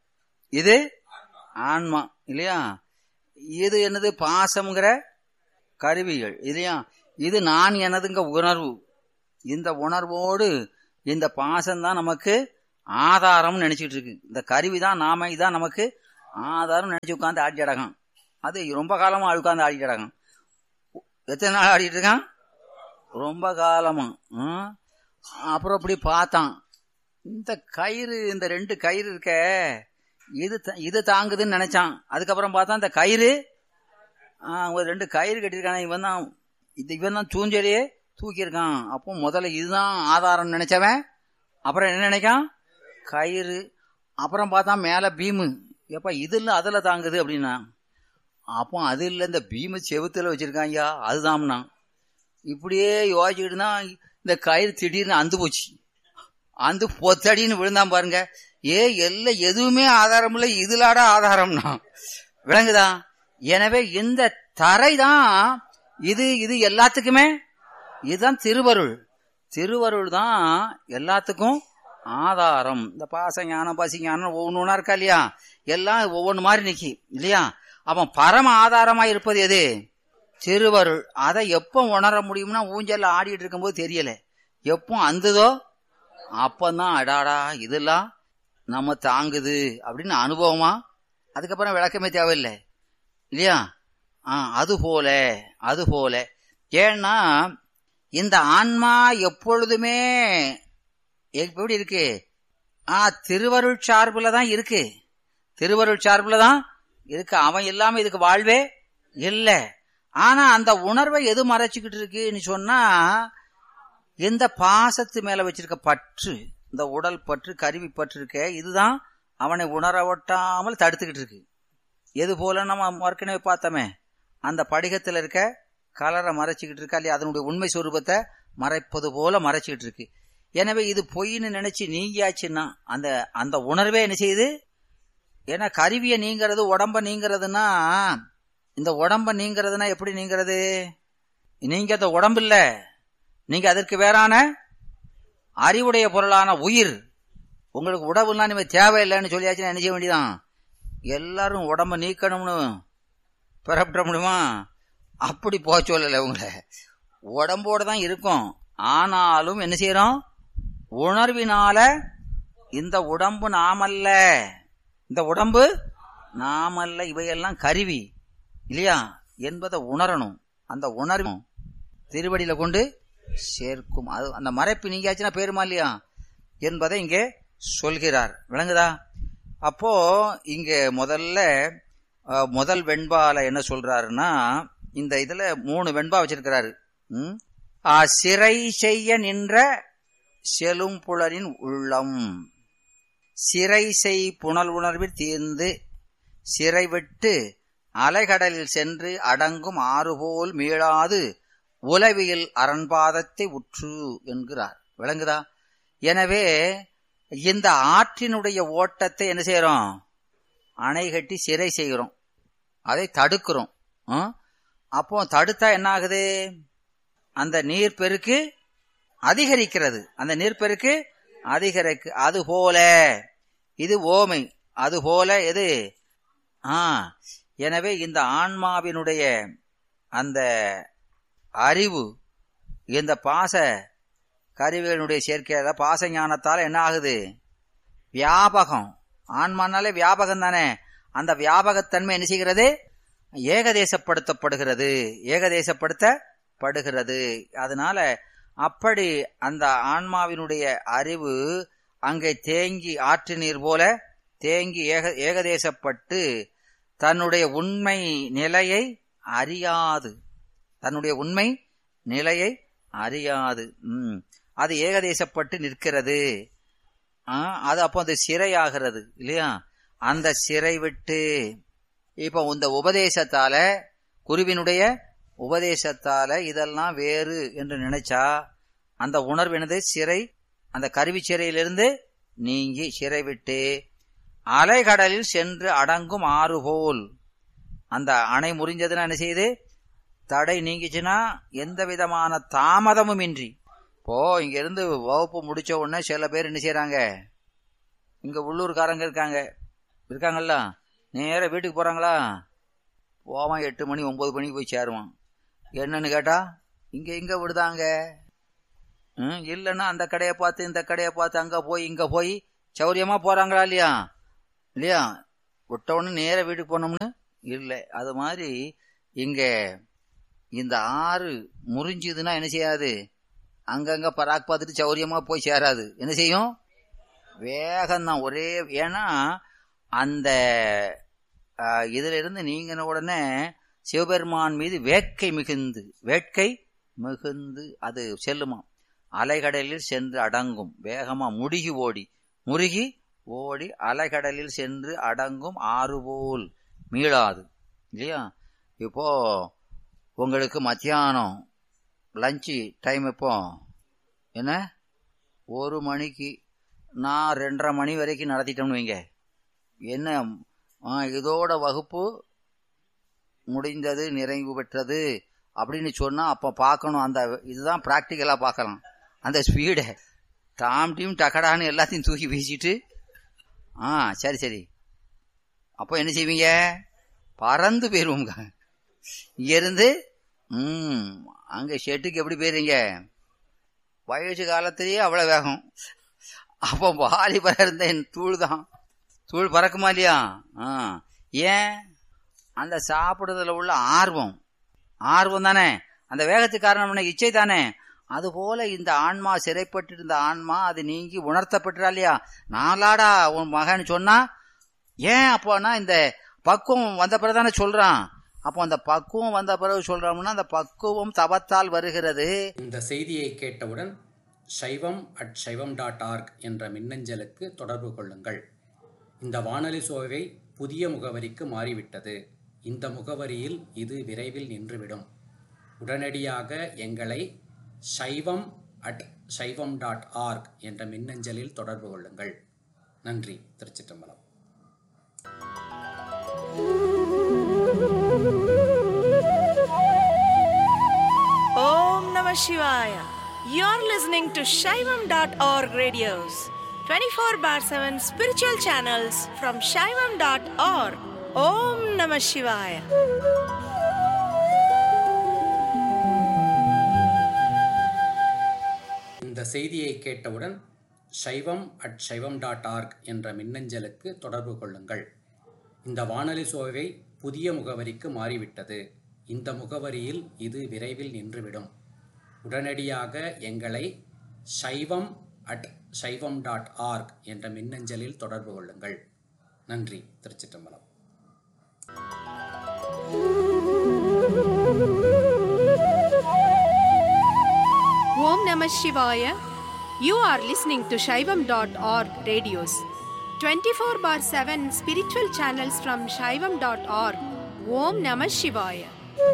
இது ஆன்மா இல்லையா? இது என்னது? பாசம்ங்கிற கருவிகள் இல்லையா? இது நான் எனதுங்க உணர்வு. இந்த உணர்வோடு இந்த பாசம்தான் நமக்கு ஆதாரம் நினைச்சிட்டு இருக்கு. இந்த கருவிதான் நாம இதான் நமக்கு ஆதாரம் நினைச்சு உட்காந்து ஆடி அடகம். அது ரொம்ப காலமா உட்காந்து ஆடிட்டு அடகம். எத்தனை நாள் ஆடிட்டு இருக்கான்? ரொம்ப காலமா. அப்புறம் இப்படி பார்த்தான், இந்த கயிறு, இந்த ரெண்டு கயிறு இருக்க, இது இது தாங்குதுன்னு நினைச்சான். அதுக்கப்புறம் பார்த்தா இந்த கயிறு ஒரு ரெண்டு கயிறு கட்டியிருக்கான, இவன் தான் இது இவன் தான் தூஞ்சலையே தூக்கியிருக்கான். அப்போ முதல்ல இதுதான் ஆதாரம் நினைச்சவன் அப்புறம் என்ன நினைக்கான்? கயிறு. அப்புறம் பார்த்தா மேல பீமு, எப்ப இது இல்ல அதுல தாங்குது அப்படின்னா, அப்போ அது இல்ல இந்த பீமு செவுத்துல வச்சிருக்கான் ஐயா அதுதான்னா. இப்படியே யோசிச்சுக்கிட்டு தான் இந்த கயிறு திடீர்னு அந்து போச்சு. அந்து பொத்தடின்னு விழுந்தான் பாருங்க. ஏ எல்ல எதுவுமே ஆதாரம் இல்லை, இதுலாடா ஆதாரம்னா விளங்குதா? எனவே இந்த தரை தான் இது இது எல்லாத்துக்குமே இதுதான் திருவருள். திருவருள் தான் எல்லாத்துக்கும் ஆதாரம். இந்த பாச ஞானம் பசி ஞானம் ஒவ்வொன்று ஒன்றா இருக்கா இல்லையா? எல்லாம் ஒவ்வொன்று மாதிரி நிக்கி இல்லையா? அவன் பரம ஆதாரமா இருப்பது எது? திருவருள். அதை எப்போ உணர முடியும்னா ஊஞ்சல்ல ஆடிட்டு இருக்கும்போது தெரியல. எப்போ அந்ததோ அப்பந்தான் அடாடா இதெல்லாம் நம்ம தாங்குது அப்படின்னு அனுபவமா. அதுக்கப்புறம் விளக்கமே தேவையில்லை இல்லையா? ஆஹ் அது போல அது போல ஏன்னா இந்த ஆன்மா எப்பொழுதுமே எப்படி இருக்கு? ஆஹ் திருவருள் சார்புல தான் இருக்கு. திருவருள் சார்புல தான் இருக்கு. அவன் இல்லாம இதுக்கு வாழ்வே இல்லை. ஆனா அந்த உணர்வை எது மறைச்சுக்கிட்டு இருக்குன்னு சொன்னா, இந்த பாசத்து மேல வச்சிருக்க பற்று, இந்த உடல் பற்று கருவி பற்று இருக்க, இதுதான் அவனை உணர ஒட்டாமல் தடுத்துக்கிட்டு இருக்கு. எது போல நம்ம ஏற்கனவே பார்த்தோமே, அந்த படிகத்துல இருக்க கலரை மறைச்சுக்கிட்டு இருக்கா இல்லையா? அதனுடைய உண்மை சொரூபத்தை மறைப்பது போல மறைச்சுக்கிட்டு இருக்கு. எனவே இது பொய்ன்னு நினைச்சு நீங்கியாச்சுன்னா அந்த அந்த உணர்வே என்ன செய்யுது? ஏன்னா கருவியை நீங்கிறது உடம்ப நீங்கிறதுனா, இந்த உடம்ப நீங்கிறதுனா எப்படி நீங்கிறது? நீங்க அந்த உடம்பு இல்ல, நீங்க அதற்கு வேறான அறிவுடைய பொருளான உயிர். உங்களுக்கு உடம்புலாம் நீங்க தேவையில்லைன்னு சொல்லியாச்சுன்னா என்ன செய்ய வேண்டியதான்? எல்லாரும் உடம்ப நீக்கணும்னு பெறப்பட முடியுமா? அப்படி போக சொல்லல. உங்களை உடம்போட தான் இருக்கும். ஆனாலும் என்ன செய்யறோம்? உணர்வினால இந்த உடம்பு நாமல்ல, இந்த உடம்பு நாமல்ல, இவையெல்லாம் கருவி இல்லையா என்பதை உணரணும். அந்த உணர்வு திருவடியில கொண்டு சேர்க்கும். அது அந்த மறைப்பு நீங்கியாச்சுன்னா பேருமா இல்லையா என்பதை இங்கே சொல்கிறார். விளங்குதா? அப்போ இங்க முதல்ல முதல் வெண்பால என்ன சொல்றாருன்னா, இந்த இதுல மூணு வெண்பா வச்சிருக்கிறாரு. உம் சிறை செய்ய நின்ற செலும் புலரின் உள்ளம், சிறை செய் புனல் உணர்வில் தீர்ந்து சிறை விட்டு அலைகடலில் சென்று அடங்கும் ஆறுபோல் மீளாது உலவியல் அரண்பாதத்தை உற்று என்கிறார். விளங்குதா? எனவே இந்த ஆற்றினுடைய ஓட்டத்தை என்ன செய்யறோம்? அணை கட்டி சிறை செய்கிறோம், அதை தடுக்கிறோம். அப்போ தடுத்தா என்ன ஆகுது? அந்த நீர்பெருக்கு அதிகரிக்கிறது. அந்த நீர்பெருக்கு அதிகரிக்கு. அது போல இது ஓமை. அது போல எது? ஆஹ் எனவே இந்த ஆன்மாவினுடைய அந்த அறிவு இந்த பாச கருவிகளுடைய சேர்க்கையால பாச ஞானத்தால என்ன ஆகுது? வியாபகம். ஆன்மானாலே வியாபகம் தானே. அந்த வியாபகத்தன்மை என்ன செய்கிறது? ஏகதேசப்படுத்தப்படுகிறது, ஏகதேசப்படுத்தப்படுகிறது. அதனால அப்படி அந்த ஆன்மாவினுடைய அறிவு அங்கே தேங்கி ஆற்று நீர் போல தேங்கி ஏக ஏகதேசப்பட்டு தன்னுடைய உண்மை நிலையை அறியாது, தன்னுடைய உண்மை நிலையை அறியாது. உம் அது ஏகதேசப்பட்டு நிற்கிறது. அது அப்போ அந்த சிறையாகிறது இல்லையா? அந்த சிறை விட்டு இப்ப இந்த உபதேசத்தால, குருவினுடைய உபதேசத்தால இதெல்லாம் வேறு என்று நினைச்சா அந்த உணர்வினது சிறை, அந்த கருவி சிறையிலிருந்து நீங்கி சிறை விட்டு அலைகடலில் சென்று அடங்கும் ஆறு போல், அந்த அணை முறிஞ்சதுன்னா என்ன செய்யுது? தடை நீங்கிச்சுன்னா எந்த விதமான தாமதமும் இன்றி. இப்போ இங்க இருந்து வகுப்பு முடிச்ச உடனே சில பேர் என்ன செய்யறாங்க, இங்க உள்ளூர்காரங்க இருக்காங்க இருக்காங்கல்ல, நேர வீட்டுக்கு போறாங்களா? போவான் எட்டு மணி ஒன்பது மணிக்கு போய் சேருவான். என்னன்னு கேட்டா இங்க இங்க விடுதாங்க. இல்லைன்னா அந்த கடையை பார்த்து இந்த கடையை பார்த்து அங்க போய் இங்க போய் சௌரியமா போறாங்களா இல்லையா? இல்லையா? விட்டவொன்னு நேர வீட்டுக்கு போனோம்னு இல்லை. அது மாதிரி இங்க இந்த ஆறு முறிஞ்சுதுன்னா என்ன செய்யாது, அங்கங்க பராக் பார்த்துட்டு சௌரியமா போய் சேராது. என்ன செய்யும்? வேகம்தான் ஒரே. ஏன்னா அந்த இதுல இருந்து நீங்கின உடனே சிவபெருமான் மீது வேட்கை மிகுந்து வேட்கை மிகுந்து அது செல்லுமா, அலைகடலில் சென்று அடங்கும். வேகமா முடுகி ஓடி முருகி ஓடி அலைகடலில் சென்று அடங்கும் ஆறு போல் மீளாது. இல்லையா? இப்போ உங்களுக்கு மத்தியானம் லஞ்சு டைம் இப்போ என்ன ஒரு மணிக்கு நான் ரெண்டரை மணி வரைக்கும் நடத்திட்டோம்னு வைங்க. என்ன இதோட வகுப்பு முடிந்தது நிறைவு பெற்றது அப்படின்னு சொன்னா அப்ப பார்க்கணும். அந்த இதுதான் பிராக்டிக்கலா பார்க்கலாம். அந்த ஸ்பீடை டாம் டீம் டக்கடான்னு எல்லாத்தையும் தூக்கி வீசிட்டு ஆ சரி சரி அப்போ என்ன செய்வீங்க? பறந்து போயிருவோங்க இங்க இருந்து. ம் அங்க ஷெட்டுக்கு எப்படி போயிருங்க? வயசு காலத்திலேயே அவ்வளவு வேகம். அப்போ வாலிபர இருந்த தூள் தான், தூள் பறக்குமா இல்லையா? ஆ ஏன்? அந்த சாப்பிடுறதுல உள்ள ஆர்வம் ஆர்வம் தானே அந்த வேகத்துக்கு காரணம். இச்சை தானே. அதுபோல இந்த ஆன்மா சிறைப்பட்டு இருந்த ஆன்மா அது நீங்கி உணர்த்தப்பட்டுறா இல்லையா? நாளாடா உன் மகன் சொன்னா ஏன் அப்போனா இந்த பக்குவம் வந்த பிறகு தானே சொல்றான். அப்போ அந்த பக்குவம் வந்த பிறகு சொல்றோம்னா அந்த பக்குவம் தவத்தால் வருகிறது. இந்த செய்தியை கேட்டவுடன் சைவம் அட் சைவம் டாட் ஆர்க் என்ற மின்னஞ்சலுக்கு தொடர்பு கொள்ளுங்கள். இந்த வானொலி சோவை புதிய முகவரிக்கு மாறிவிட்டது. இந்த முகவரியில் இது விரைவில் நின்றுவிடும். உடனடியாக எங்களை சைவம் அட் சைவம் டாட் ஆர்க் என்ற மின்னஞ்சலில் தொடர்பு கொள்ளுங்கள். நன்றி. திருச்சிற்றம்பலம். Om Namah Shivaya. You're listening to Shaivam dot org radios, twenty-four bar seven spiritual channels from Shaivam dot org. Om Namah Shivaya. இந்த செய்தியை கேட்டவுடன் சைவம் அட் சைவம் டாட் ஆர்க் என்ற மின்னஞ்சலுக்கு தொடர்பு கொள்ளுங்கள். இந்த வானொலி சோவை புதிய முகவரிக்கு மாறிவிட்டது. இந்த முகவரியில் இது விரைவில் நின்றுவிடும். உடனடியாக எங்களை சைவம் அட் சைவம் டாட் ஆர்க் என்ற மின்னஞ்சலில் தொடர்பு கொள்ளுங்கள். நன்றி. திருச்சிற்றம்பலம். Om Namah Shivaya. You are listening to Shaivam dot org radios, twenty-four bar seven spiritual channels from Shaivam dot org. Om Namah Shivaya.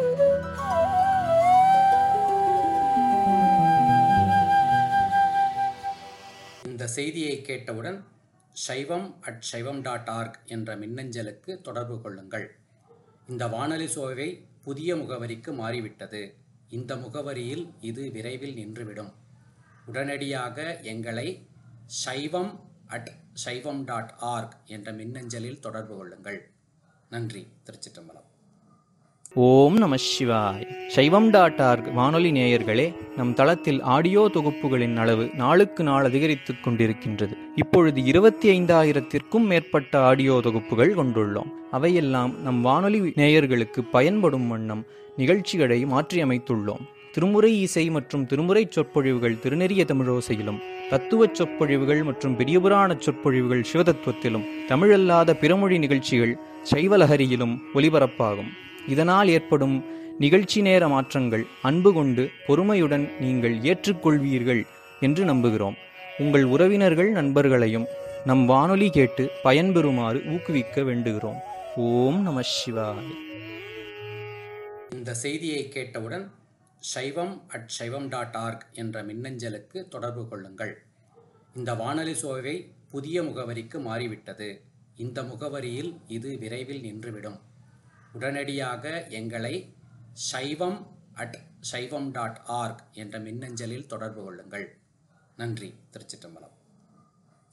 இந்த செய்தியை கேட்டவுடன் சைவம் அட் சைவம் டாட் ஆர்க் என்ற மின்னஞ்சலுக்கு தொடர்பு கொள்ளுங்கள். இந்த வானொலி சோவை புதிய முகவரிக்கு மாறிவிட்டது. இந்த முகவரியில் இது விரைவில் நின்றுவிடும். உடனடியாக எங்களை சைவம் அட் சைவம் டாட் ஆர்க் என்ற மின்னஞ்சலில் தொடர்பு கொள்ளுங்கள். நன்றி. திருச்சிற்றம்பலம். ஓம் நம சிவாய். சைவம் டாட் ஆர்க் வானொலி நேயர்களே, நம் தளத்தில் ஆடியோ தொகுப்புகளின் அளவு நாளுக்கு நாள் அதிகரித்துக் கொண்டிருக்கின்றது. இப்பொழுது இருபத்தி ஐந்தாயிரத்திற்கும் மேற்பட்ட ஆடியோ தொகுப்புகள் கொண்டுள்ளோம். அவையெல்லாம் நம் வானொலி நேயர்களுக்கு பயன்படும் வண்ணம் நிகழ்ச்சிகளை மாற்றியமைத்துள்ளோம். திருமுறை இசை மற்றும் திருமுறை சொற்பொழிவுகள் திருநெறிய தமிழோசையிலும், தத்துவச் சொற்பொழிவுகள் மற்றும் பெரியபுராண சொற்பொழிவுகள் சிவதத்துவத்திலும், தமிழல்லாத பிறமொழி நிகழ்ச்சிகள் சைவலஹரியிலும் ஒலிபரப்பாகும். இதனால் ஏற்படும் நிகழ்ச்சி நேர மாற்றங்கள் அன்பு கொண்டு பொறுமையுடன் நீங்கள் ஏற்றுக்கொள்வீர்கள் என்று நம்புகிறோம். உங்கள் உறவினர்கள் நண்பர்களையும் நம் வானொலி கேட்டு பயன்பெறுமாறு ஊக்குவிக்க வேண்டுகிறோம். ஓம் நம சிவாய். இந்த செய்தியை கேட்டவுடன் சைவம் அட் சைவம் டாட் ஆர்க் என்ற மின்னஞ்சலுக்கு தொடர்பு கொள்ளுங்கள். இந்த வானொலி சோவை புதிய முகவரிக்கு மாறிவிட்டது. இந்த முகவரியில் இது விரைவில் நின்றுவிடும். உடனடியாக எங்களை சைவம் அட் சைவம் டாட் ஆர்க் என்ற மின்னஞ்சலில் தொடர்பு கொள்ளுங்கள். நன்றி. திருச்சிற்றம்பலம்.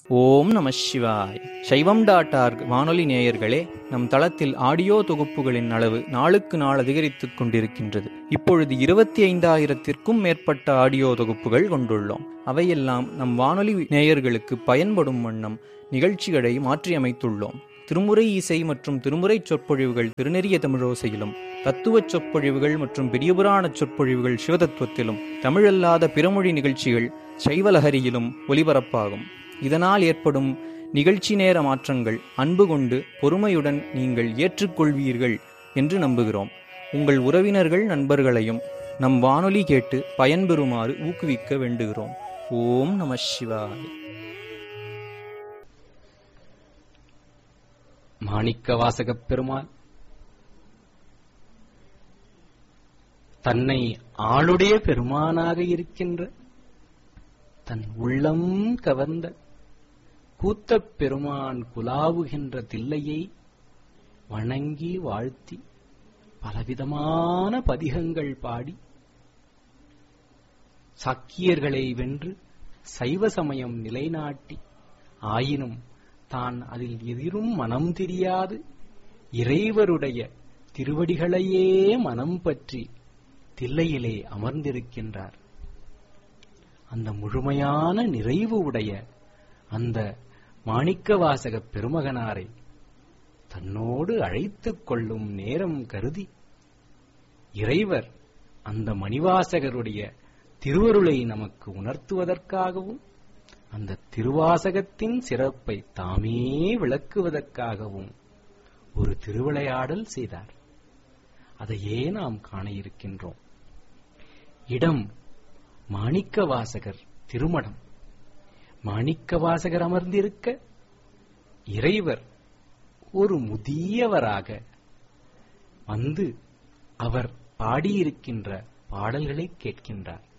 ஓம் நம சிவாய். சைவம் டாட் ஆர்க் வானொலி நேயர்களே, நம் தளத்தில் ஆடியோ தொகுப்புகளின் அளவு நாளுக்கு நாள் அதிகரித்துக் கொண்டிருக்கின்றது. இப்பொழுது இருபத்தி ஐந்தாயிரத்திற்கும் மேற்பட்ட ஆடியோ தொகுப்புகள் கொண்டுள்ளோம். அவையெல்லாம் நம் வானொலி நேயர்களுக்கு பயன்படும் வண்ணம் நிகழ்ச்சிகளை மாற்றியமைத்துள்ளோம். திருமுறை இசை மற்றும் திருமுறை சொற்பொழிவுகள் திருநெறிய தமிழோசையிலும், தத்துவ சொற்பொழிவுகள் மற்றும் பெரியபுராண சொற்பொழிவுகள் சிவதத்துவத்திலும், தமிழல்லாத பிறமொழி நிகழ்ச்சிகள் சைவலஹரியிலும் ஒலிபரப்பாகும். இதனால் ஏற்படும் நிகழ்ச்சி நேர மாற்றங்கள் அன்பு கொண்டு பொறுமையுடன் நீங்கள் ஏற்றுக்கொள்வீர்கள் என்று நம்புகிறோம். உங்கள் உறவினர்கள் நண்பர்களையும் நம் வானொலி கேட்டு பயன்பெறுமாறு ஊக்குவிக்க வேண்டுகிறோம். ஓம் நம சிவாய. மாணிக்க வாசகப் பெருமான் தன்னை ஆளுடைய பெருமானாக இருக்கின்ற தன் உள்ளம் கவர்ந்த கூத்தப் பெருமான் குலாவுகின்ற தில்லையை வணங்கி வாழ்த்தி பலவிதமான பதிகங்கள் பாடி சாக்கியர்களை வென்று சைவ சமயம் நிலைநாட்டி, ஆயினும் தான் அதில் எதிரும் மனம் தெரியாது இறைவருடைய திருவடிகளையே மனம் பற்றி தில்லையிலே அமர்ந்திருக்கின்றார். அந்த முழுமையான நிறைவு உடைய அந்த மாணிக்கவாசக பெருமகனாரை தன்னோடு அழைத்துக் கொள்ளும் நேரம் கருதி இறைவர் அந்த மணிவாசகருடைய திருவருளை நமக்கு உணர்த்துவதற்காகவும், அந்த திருவாசகத்தின் சிறப்பை தாமே விளக்குவதற்காகவும் ஒரு திருவிளையாடல் செய்தார். அதையே நாம் காண இருக்கின்றோம். இடம் மாணிக்கவாசகர் திருமடம். மாணிக்கவாசகர் அமர்ந்திருக்க இறைவர் ஒரு முதியவராக வந்து அவர் பாடியிருக்கின்ற பாடல்களை கேட்கின்றார்.